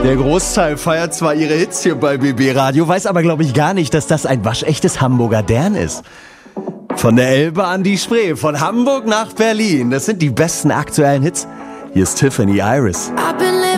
Der Großteil feiert zwar ihre Hits hier bei BB Radio, weiß aber, glaube ich, gar nicht, dass das ein waschechtes Hamburger Dern ist. Von der Elbe an die Spree, von Hamburg nach Berlin. Das sind die besten aktuellen Hits. Hier ist Tiffany Iris. I've been